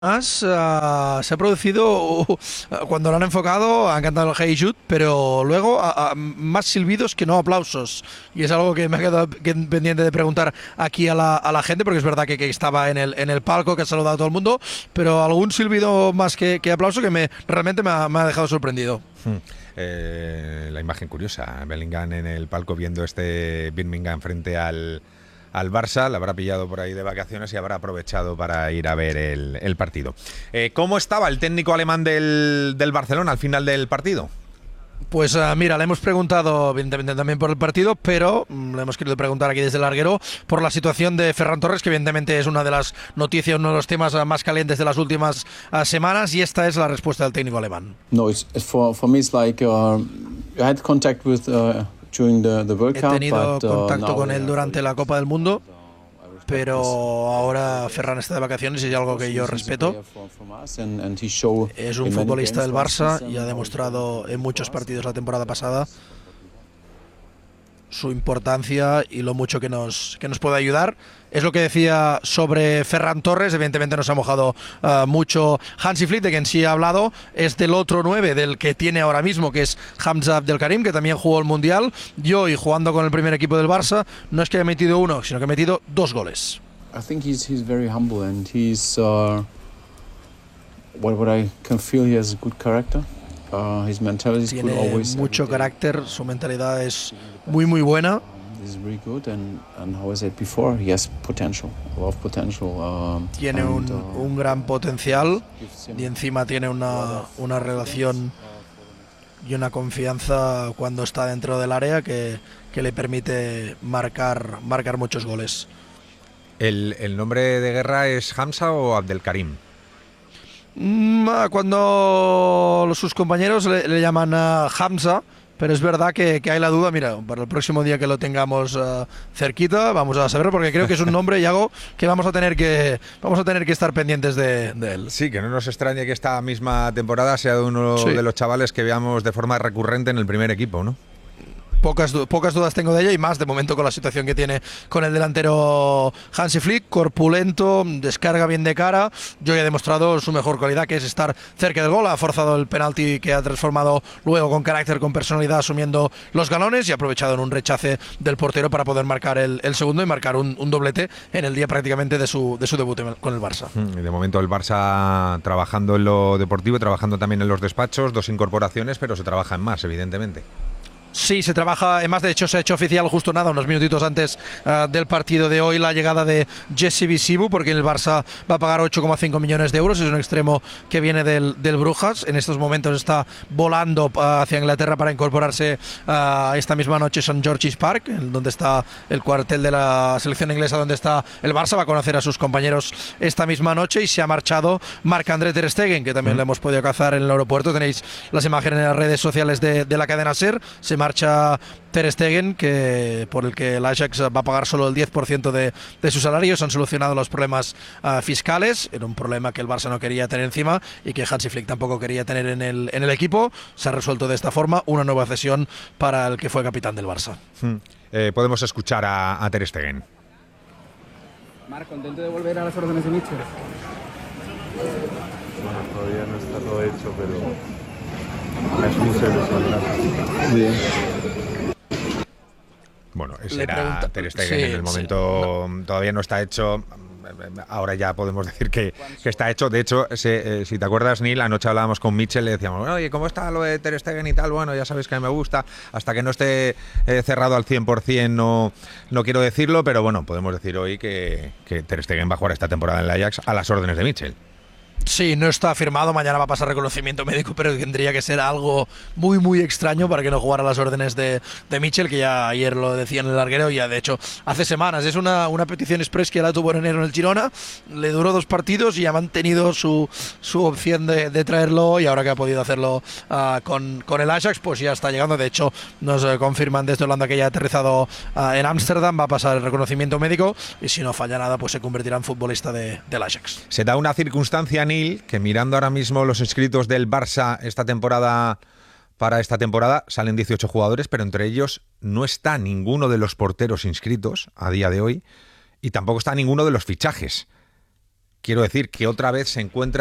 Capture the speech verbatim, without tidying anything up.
Más, ah, se ha producido uh, cuando lo han enfocado, han cantado el Hey Jude, pero luego ah, ah, más silbidos que no aplausos. Y es algo que me ha quedado que- pendiente de preguntar aquí a la, a la gente, porque es verdad que, que estaba en el, en el palco, que ha saludado a todo el mundo, pero algún silbido más que, que aplauso que me realmente me ha, me ha dejado sorprendido. Hmm. Eh, la imagen curiosa, Bellingham en el palco viendo este Birmingham frente al, al Barça, la habrá pillado por ahí de vacaciones y habrá aprovechado para ir a ver el, el partido. Eh, ¿Cómo estaba el técnico alemán del, del Barcelona al final del partido? Pues uh, mira, le hemos preguntado evidentemente también por el partido, pero mm, le hemos querido preguntar aquí desde el larguero por la situación de Ferran Torres, que evidentemente es una de las noticias, uno de los temas uh, más calientes de las últimas uh, semanas, y esta es la respuesta del técnico alemán. No, it's, it's for for me it's like uh, I had contact with uh, during the the World He Cup, tenido but, uh, contacto now con we él are durante very la Copa del Mundo, close, uh, I respect pero this. ahora Ferran está de vacaciones y es algo que yo He's a respeto. player from- from us and- and he show Es un in many futbolista games del for us Barça this y ha season demostrado en muchos for us. partidos la temporada pasada su importancia y lo mucho que nos, que nos puede ayudar. Es lo que decía sobre Ferran Torres. Evidentemente nos ha mojado uh, mucho Hansi Flick, de quien sí ha hablado. Es del otro nueve, del que tiene ahora mismo, que es Hamza Abdelkarim, que también jugó el Mundial. Yo, y jugando con el primer equipo del Barça, no es que haya metido uno, sino que ha metido dos goles. I think he's he's very humble and he's uh, what what I can feel he has a good character. Uh, his mentality is good Tiene always. mucho every day. carácter, su mentalidad es muy muy buena. He's very good and and how I said before, he has potential, a lot of potential. Um, Tiene and, un, uh, un gran potencial gives him y encima tiene una, una relación y una confianza cuando está dentro del área que, que le permite marcar, marcar muchos goles. ¿El, el nombre de guerra es Hamza o Abdelkarim? Mm, ah, Cuando los- sus compañeros le, le llaman a Hamza, pero es verdad que, que hay la duda. Mira, para el próximo día que lo tengamos uh, cerquita, vamos a saberlo, porque creo que es un nombre, Yago, que vamos a tener que vamos a tener que estar pendientes de, de él. Sí, que no nos extrañe que esta misma temporada sea uno Sí. de los chavales que veamos de forma recurrente en el primer equipo, ¿no? Pocas, du- pocas dudas tengo de ella, y más de momento con la situación que tiene con el delantero Hansi Flick, corpulento, descarga bien de cara. Yo ya he demostrado su mejor cualidad, que es estar cerca del gol. Ha forzado el penalti que ha transformado luego con carácter, con personalidad, asumiendo los galones, y ha aprovechado en un rechace del portero para poder marcar el, el segundo y marcar un, un doblete en el día prácticamente de su, de su debut en el- con el Barça. Mm, De momento el Barça trabajando en lo deportivo, trabajando también en los despachos, dos incorporaciones, pero se trabaja en más, evidentemente. Sí, se trabaja, además de hecho se ha hecho oficial justo nada, unos minutitos antes uh, del partido de hoy, la llegada de Jesse Visibu, porque el Barça va a pagar ocho coma cinco millones de euros, es un extremo que viene del, del Brujas, en estos momentos está volando uh, hacia Inglaterra para incorporarse uh, esta misma noche a Saint George's Park, donde está el cuartel de la selección inglesa, donde está el Barça. Va a conocer a sus compañeros esta misma noche, y se ha marchado Marc-André Ter Stegen, que también mm. lo hemos podido cazar en el aeropuerto. Tenéis las imágenes en las redes sociales de, de la cadena SER. Se marcha Ter Stegen, que, por el que el Ajax va a pagar solo el diez por ciento de, de su salario. Se han solucionado los problemas uh, fiscales. Era un problema que el Barça no quería tener encima y que Hansi Flick tampoco quería tener en el, en el equipo. Se ha resuelto de esta forma, una nueva cesión para el que fue capitán del Barça. Mm. Eh, podemos escuchar a, a Ter Stegen. Marc, ¿contento de volver a las órdenes de Mitchell? Bueno, todavía no está todo hecho, pero me hace mucha ilusión. Gracias. Bien. Bueno, ese Le era pregunta- Ter Stegen sí, en el momento, sí, no. Todavía no está hecho. Ahora ya podemos decir que, que está hecho. De hecho, se, eh, si te acuerdas, Neil, anoche hablábamos con Mitchell, le decíamos, oye, ¿cómo está lo de Ter Stegen y tal? Bueno, ya sabéis que a mí me gusta. Hasta que no esté eh, cerrado al cien por ciento no, no quiero decirlo, pero bueno, podemos decir hoy que, que Ter Stegen va a jugar esta temporada en el Ajax a las órdenes de Mitchell. Sí, no está firmado, mañana va a pasar reconocimiento médico, pero tendría que ser algo muy muy extraño para que no jugara a las órdenes de, de Mitchell, que ya ayer lo decía en el larguero, y ya de hecho hace semanas. Es una, una petición express que ya la tuvo en enero en el Girona, le duró dos partidos y ha mantenido su, su opción de, de traerlo, y ahora que ha podido hacerlo uh, con, con el Ajax, pues ya está llegando. De hecho nos uh, confirman desde Holanda que ya ha aterrizado uh, en Ámsterdam, va a pasar el reconocimiento médico, y si no falla nada pues se convertirá en futbolista de, del Ajax. Se da una circunstancia, Neil, que mirando ahora mismo los inscritos del Barça esta temporada, para esta temporada salen dieciocho jugadores, pero entre ellos no está ninguno de los porteros inscritos a día de hoy, y tampoco está ninguno de los fichajes. quiero decir que otra vez se encuentra